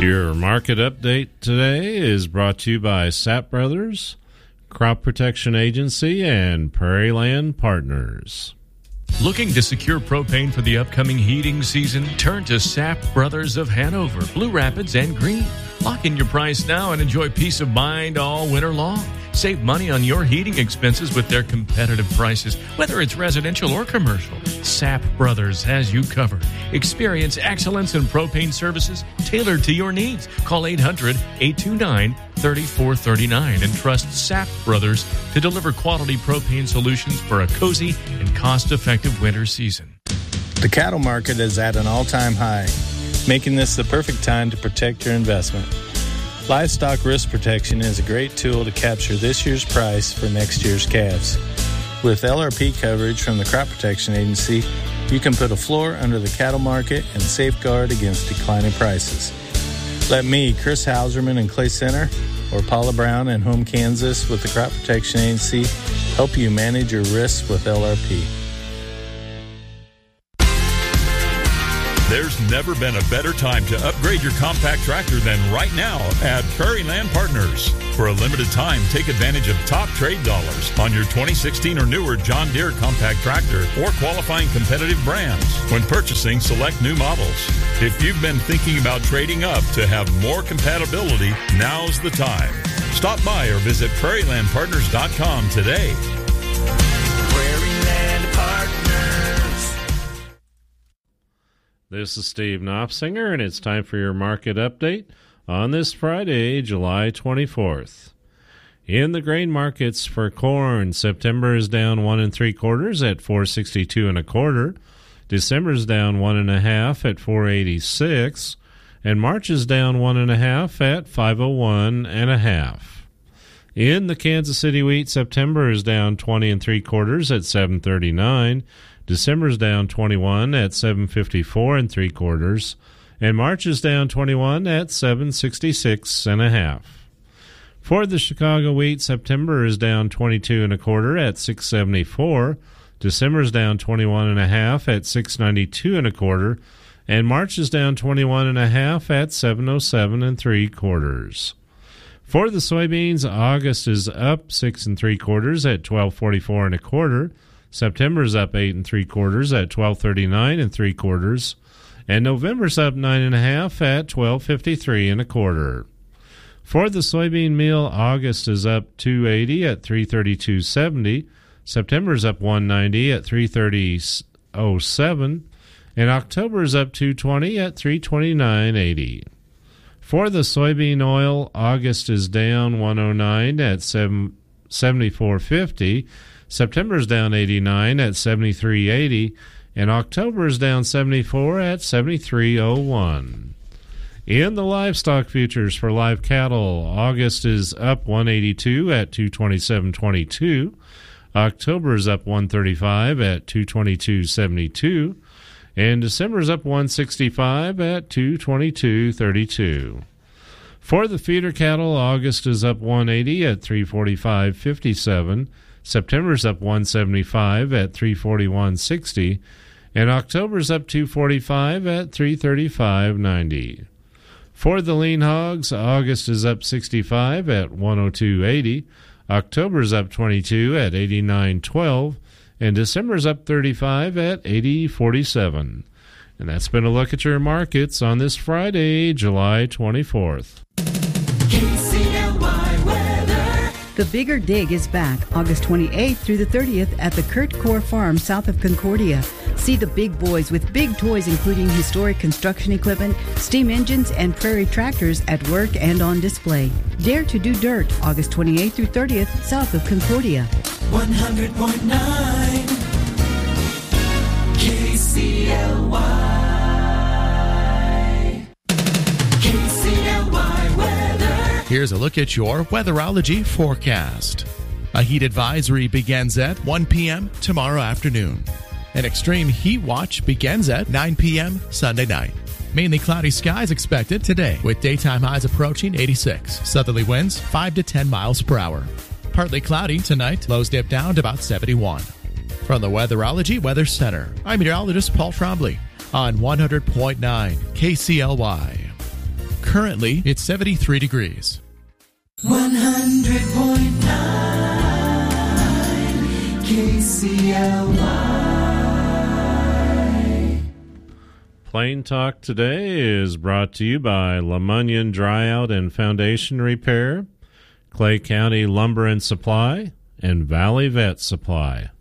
Your market update today is brought to you by Sapp Brothers, Crop Protection Agency, and Prairie Land Partners. Looking to secure propane for the upcoming heating season? Turn to Sapp Brothers of Hanover, Blue Rapids, and Greene. Lock in your price now and enjoy peace of mind all winter long. Save money on your heating expenses with their competitive prices, whether it's residential or commercial. Sapp Brothers has you covered. Experience excellence in propane services tailored to your needs. Call 800-829-3439 and trust Sapp Brothers to deliver quality propane solutions for a cozy and cost-effective winter season. The cattle market is at an all-time high, making this the perfect time to protect your investment. Livestock risk protection is a great tool to capture this year's price for next year's calves. With LRP coverage from the Crop Protection Agency, you can put a floor under the cattle market and safeguard against declining prices. Let me, Chris Hauserman in Clay Center, or Paula Brown in Home, Kansas with the Crop Protection Agency help you manage your risks with LRP. There's never been a better time to upgrade your compact tractor than right now at Prairie Land Partners. For a limited time, take advantage of top trade dollars on your 2016 or newer John Deere compact tractor or qualifying competitive brands when purchasing select new models. If you've been thinking about trading up to have more compatibility, now's the time. Stop by or visit prairielandpartners.com today. Prairie Land Partners. This is Steve Knopfsinger, and it's time for your market update on this Friday, July 24th. In the grain markets for corn, September is down 1 3/4 at $4.62 1/4. December is down 1 1/2 at $4.86, and March is down 1 1/2 at $5.01 1/2. In the Kansas City wheat, September is down 20 3/4 at $7.39. December's down 21 at $7.54 3/4, and March is down 21 at $7.66 1/2. For the Chicago wheat, September is down 22 1/4 at $6.74. December's down 21 1/2 at $6.92 1/4, and March is down 21 1/2 at $7.07 3/4. For the soybeans, August is up 6 3/4 at $12.44 1/4. September's up 8 3/4 at $12.39 3/4, and November's up 9 1/2 at $12.53 1/4. For the soybean meal, August is up 2.80 at $3.32.70. September's up 1.90 at $3.30.07, and October's up 2.20 at $3.29.80. For the soybean oil, August is down 1.09 at $74.50. September's down 89 at $73.80, and October's down 74 at $73.01. In the livestock futures for live cattle, August is up 182 at $227.22. October's up 135 at $222.72, and December's up 165 at $222.32. For the feeder cattle, August is up 180 at $345.57. September's up 175 at $341.60, and October's up 245 at $335.90. For the lean hogs, August is up 65 at $102.80, October's up 22 at $89.12, and December's up 35 at $80.47. And that's been a look at your markets on this Friday, July 24th. KCLY weather. The Bigger Dig is back August 28th through the 30th at the Kurt Core Farm south of Concordia. See the big boys with big toys including historic construction equipment, steam engines, and prairie tractors at work and on display. Dare to do dirt August 28th through 30th south of Concordia. 100.9 KCLY. KCLY weather. Here's a look at your weatherology forecast. A heat advisory begins at 1 p.m. tomorrow afternoon. An extreme heat watch begins at 9 p.m. Sunday night. Mainly cloudy skies expected today with daytime highs approaching 86. Southerly winds 5 to 10 miles per hour. Partly cloudy tonight, lows dip down to about 71. From the Weatherology Weather Center, I'm meteorologist Paul Trombley on 100.9 KCLY. Currently, it's 73 degrees. 100.9 KCLY. Plain Talk today is brought to you by LaMunyon Dryout and Foundation Repair, Clay County Lumber and Supply, and Valley Vet Supply.